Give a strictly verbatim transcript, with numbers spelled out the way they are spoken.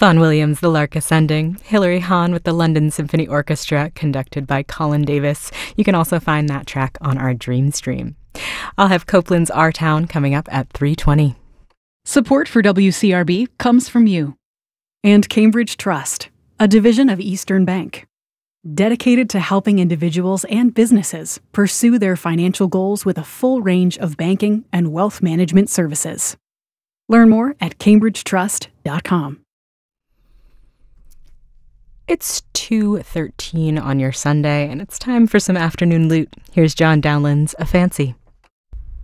Vaughan Williams, The Lark Ascending. Hilary Hahn with the London Symphony Orchestra, conducted by Colin Davis. You can also find that track on our Dream Stream. I'll have Copeland's Our Town coming up at three twenty. Support for W C R B comes from you. And Cambridge Trust, a division of Eastern Bank, dedicated to helping individuals and businesses pursue their financial goals with a full range of banking and wealth management services. Learn more at cambridge trust dot com. It's two thirteen on your Sunday, and it's time for some afternoon loot. Here's John Downland's A Fancy.